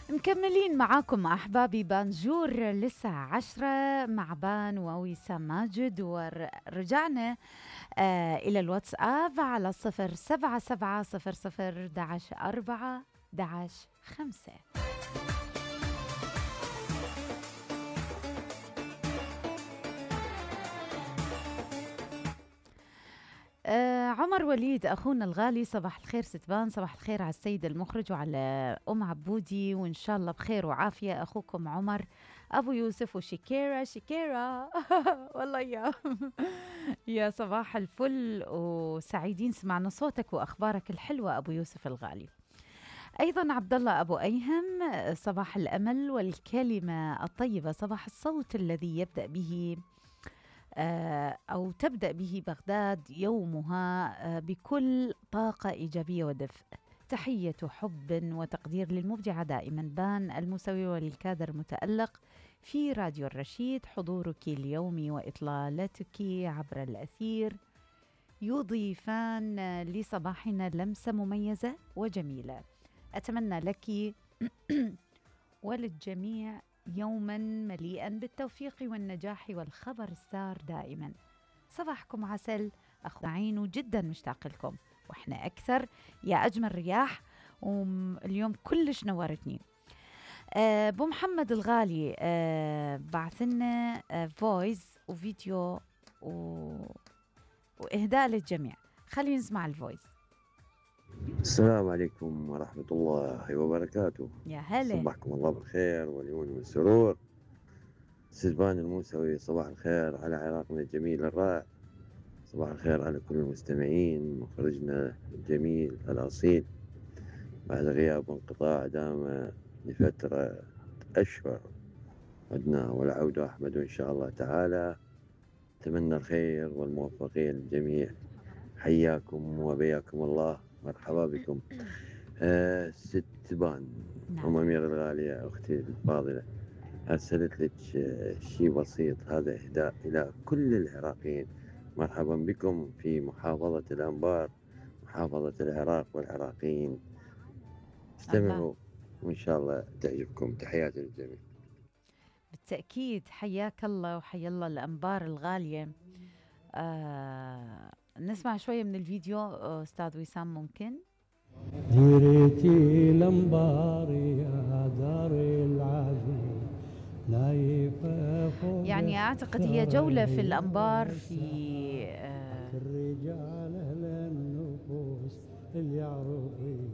مكملين معاكم أحبابي بانجور للساعة 10 مع بان ووسام ماجد، ورجعنا إلى الواتساب على 07700 11 4 11 5. عمر وليد أخونا الغالي، صباح الخير ستبان، صباح الخير على السيد المخرج وعلى أم عبودي، وإن شاء الله بخير وعافية. أخوكم عمر أبو يوسف وشكيرة شكيرة والله يا صباح الفل، وسعيدين سمعنا صوتك وأخبارك الحلوة أبو يوسف الغالي. أيضا عبد الله أبو أيهم، صباح الأمل والكلمة الطيبة، صباح الصوت الذي يبدأ به أو تبدأ به بغداد يومها بكل طاقة إيجابية ودفء. تحية حب وتقدير للمبدعة دائما بان الموسوي وللكادر المتألق في راديو الرشيد. حضورك اليومي وإطلالتك عبر الأثير يضيفان لصباحنا لمسة مميزة وجميلة. أتمنى لك وللجميع يوما مليئا بالتوفيق والنجاح والخبر السار دائما. صباحكم عسل، أخو عينو جدا مشتاق لكم، وإحنا أكثر يا أجمل رياح، واليوم كلش نورتني. أبو محمد الغالي بعثلنا فويس وفيديو وإهداء للجميع. خلينا نسمع الفويس. السلام عليكم ورحمة الله وبركاته. يا هلا، صبحكم الله بالخير واليمن والسرور. سلفان الموسوي، صباح الخير على عراقنا الجميل الرائع، صباح الخير على كل المستمعين، مخرجنا الجميل الأصيل بعد غياب وانقطاع دام لفترة أشهر، عدنا والعودة أحمد إن شاء الله تعالى. أتمنى الخير والموفقية للجميع، حياكم وبياكم الله، مرحبا بكم. ست بان أم أمير الغالية أختي الفاضلة، أرسلت لك شيء بسيط، هذا إهداء إلى كل العراقيين. مرحبا بكم في محافظة الأنبار، محافظة العراق والعراقيين. استمعوا وإن شاء الله تعجبكم. تحياتي للجميع. بالتأكيد حياك الله وحيا الله الأنبار الغالية. نسمع شوية من الفيديو أستاذ وسام ممكن؟ جريتي الأنبار يا دار العزيز، يعني أعتقد هي جولة في الأنبار في